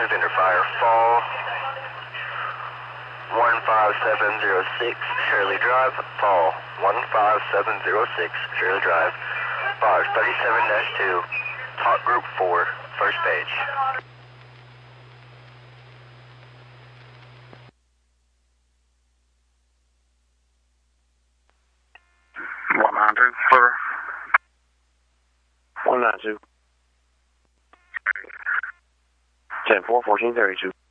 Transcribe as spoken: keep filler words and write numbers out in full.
Calling vendor fire. Fall one five seven zero six Shirley Drive. Fall one five seven zero six Shirley Drive. Box thirty-seven dash two. Talk group four. First page. one nine two, clear. one nine two. ten four, fourteen thirty-two.